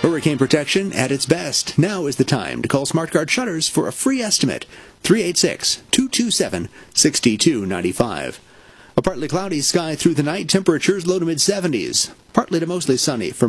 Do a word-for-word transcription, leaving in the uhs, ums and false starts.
Hurricane protection at its best. Now is the time to call SmartGuard Shutters for a free estimate. three eight six, two two seven, six two nine five. A partly cloudy sky through the night. Temperatures low to mid seventies. Partly to mostly sunny for